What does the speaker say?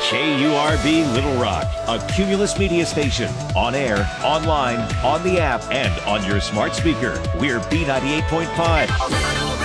KURB Little Rock, a Cumulus media station. On air, online, on the app, and on your smart speaker. We're B98.5.